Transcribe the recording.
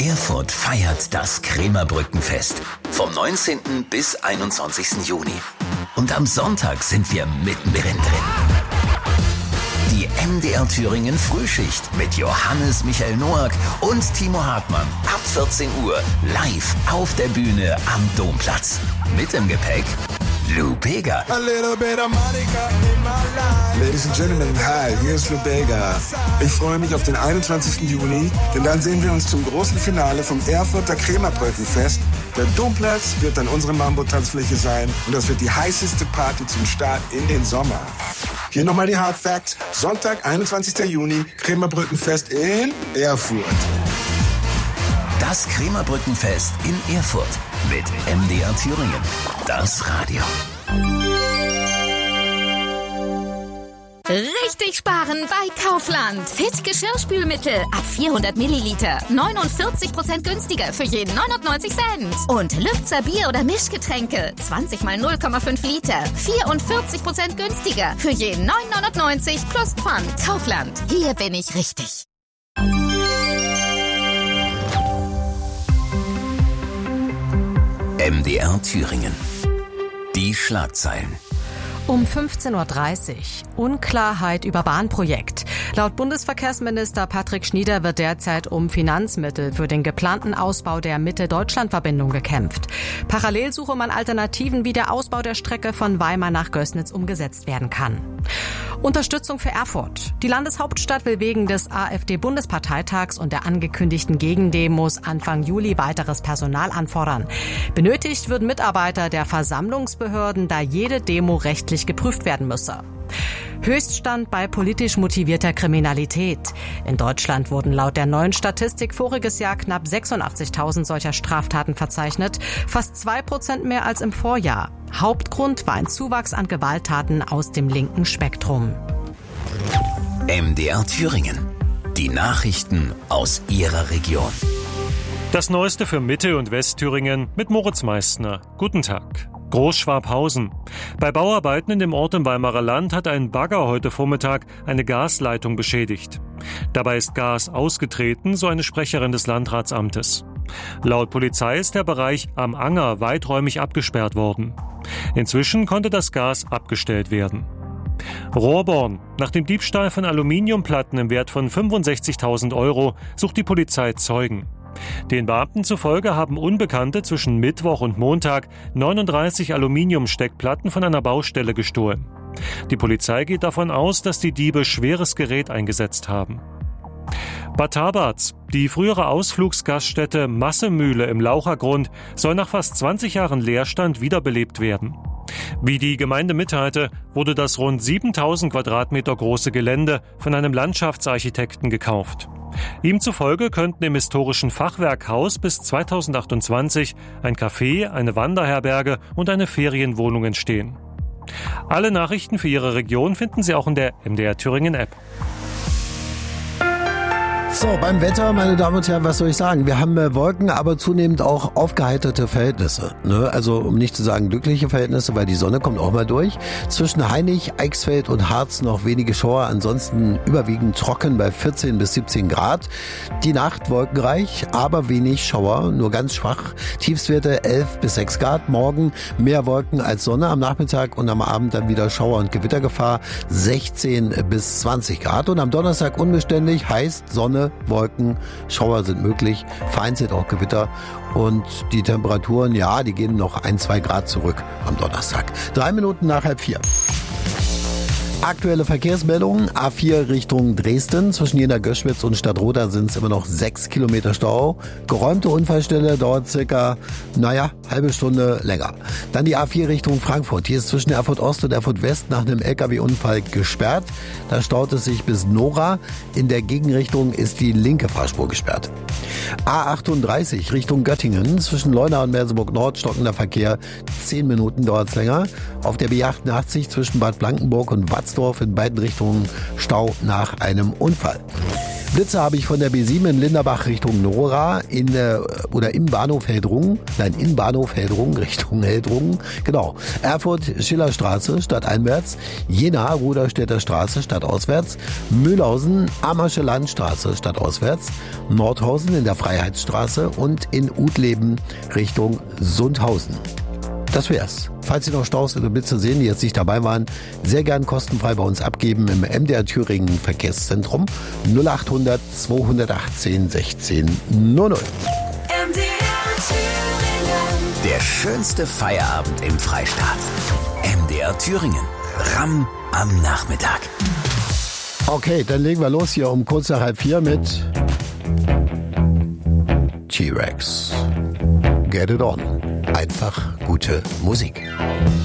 Erfurt feiert das Krämerbrückenfest vom 19. bis 21. Juni. Und am Sonntag sind wir mittendrin drin. Die MDR Thüringen Frühschicht mit Johannes Michael Noack und Timo Hartmann ab 14 Uhr live auf der Bühne am Domplatz. Mit im Gepäck Lou Bega. Ladies and Gentlemen, hi, hier ist Lou Bega. Ich freue mich auf den 21. Juni, denn dann sehen wir uns zum großen Finale vom Erfurter Krämerbrückenfest. Der Domplatz wird dann unsere Mambo-Tanzfläche sein und das wird die heißeste Party zum Start in den Sommer. Hier nochmal die Hard Facts. Sonntag, 21. Juni, Krämerbrückenfest in Erfurt. Das Krämerbrückenfest in Erfurt mit MDR Thüringen. Das Radio. Richtig sparen bei Kaufland. Fit Geschirrspülmittel ab 400 Milliliter. 49% günstiger für jeden 99 Cent. Und Lübzer Bier- oder Mischgetränke. 20 mal 0,5 Liter. 44% günstiger für jeden 9,99 plus Pfand. Kaufland. Hier bin ich richtig. MDR Thüringen. Die Schlagzeilen. Um 15.30 Uhr. Unklarheit über Bahnprojekt. Laut Bundesverkehrsminister Patrick Schnieder wird derzeit um Finanzmittel für den geplanten Ausbau der Mitte-Deutschland-Verbindung gekämpft. Parallel suche man Alternativen, wie der Ausbau der Strecke von Weimar nach Gößnitz umgesetzt werden kann. Unterstützung für Erfurt. Die Landeshauptstadt will wegen des AfD-Bundesparteitags und der angekündigten Gegendemos Anfang Juli weiteres Personal anfordern. Benötigt würden Mitarbeiter der Versammlungsbehörden, da jede Demo rechtlich geprüft werden müsse. Höchststand bei politisch motivierter Kriminalität. In Deutschland wurden laut der neuen Statistik voriges Jahr knapp 86.000 solcher Straftaten verzeichnet, fast 2% mehr als im Vorjahr. Hauptgrund war ein Zuwachs an Gewalttaten aus dem linken Spektrum. MDR Thüringen. Die Nachrichten aus Ihrer Region. Das Neueste für Mitte- und Westthüringen mit Moritz Meissner. Guten Tag. Großschwabhausen. Bei Bauarbeiten in dem Ort im Weimarer Land hat ein Bagger heute Vormittag eine Gasleitung beschädigt. Dabei ist Gas ausgetreten, so eine Sprecherin des Landratsamtes. Laut Polizei ist der Bereich am Anger weiträumig abgesperrt worden. Inzwischen konnte das Gas abgestellt werden. Rohrborn. Nach dem Diebstahl von Aluminiumplatten im Wert von 65.000 Euro sucht die Polizei Zeugen. Den Beamten zufolge haben Unbekannte zwischen Mittwoch und Montag 39 Aluminiumsteckplatten von einer Baustelle gestohlen. Die Polizei geht davon aus, dass die Diebe schweres Gerät eingesetzt haben. Bad Tabarz. Die frühere Ausflugsgaststätte Massemühle im Lauchergrund soll nach fast 20 Jahren Leerstand wiederbelebt werden. Wie die Gemeinde mitteilte, wurde das rund 7.000 Quadratmeter große Gelände von einem Landschaftsarchitekten gekauft. Ihm zufolge könnten im historischen Fachwerkhaus bis 2028 ein Café, eine Wanderherberge und eine Ferienwohnung entstehen. Alle Nachrichten für Ihre Region finden Sie auch in der MDR Thüringen App. So, beim Wetter, meine Damen und Herren, was soll ich sagen? Wir haben Wolken, aber zunehmend auch aufgeheiterte Verhältnisse. Ne? Also, um nicht zu sagen glückliche Verhältnisse, weil die Sonne kommt auch mal durch. Zwischen Hainich, Eichsfeld und Harz noch wenige Schauer, ansonsten überwiegend trocken bei 14 bis 17 Grad. Die Nacht wolkenreich, aber wenig Schauer, nur ganz schwach. Tiefstwerte 11 bis 6 Grad. Morgen mehr Wolken als Sonne, am Nachmittag und am Abend dann wieder Schauer- und Gewittergefahr 16 bis 20 Grad. Und am Donnerstag unbeständig, heißt Sonne, Wolken, Schauer sind möglich, vereinzelt auch Gewitter und die Temperaturen, ja, die gehen noch 1-2 Grad zurück am Donnerstag. 3 Minuten nach 3:30. Aktuelle Verkehrsmeldungen, A4 Richtung Dresden, zwischen Jena-Göschwitz und Stadtroda sind es immer noch 6 Kilometer Stau. Geräumte Unfallstelle dauert circa, halbe Stunde länger. Dann die A4 Richtung Frankfurt, hier ist zwischen Erfurt Ost und Erfurt West nach einem LKW-Unfall gesperrt. Da staut es sich bis Nora, in der Gegenrichtung ist die linke Fahrspur gesperrt. A38 Richtung Göttingen, zwischen Leuna und Merseburg Nord stockender Verkehr, 10 Minuten dauert es länger. Auf der B88 zwischen Bad Blankenburg und Watzdorf in beiden Richtungen Stau nach einem Unfall. Blitze habe ich von der B7 in Linderbach Richtung Nora im Bahnhof Heldrungen. Nein, in Bahnhof Heldrungen Richtung Heldrungen. Genau. Erfurt Schillerstraße stadteinwärts. Jena Ruderstädter Straße stadtauswärts. Mühlhausen Ammersche Landstraße stadtauswärts. Nordhausen in der Freiheitsstraße und in Utleben Richtung Sundhausen. Das wär's. Falls Sie noch Staus oder Blitze sehen, die jetzt nicht dabei waren, sehr gern kostenfrei bei uns abgeben im MDR Thüringen Verkehrszentrum 0800 218 16 00. Der schönste Feierabend im Freistaat. MDR Thüringen. Ramm am Nachmittag. Okay, dann legen wir los hier um kurz nach 3:30 mit T-Rex. Get it on. Einfach gute Musik.